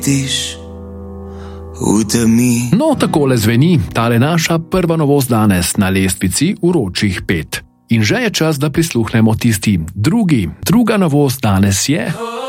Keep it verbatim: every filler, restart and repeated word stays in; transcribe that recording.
Tiš v temi. No, takole zveni tale naša prva novost danes na lestvici vročih pet. In že je čas, da prisluhnemo tisti drugi. Druga novost danes je...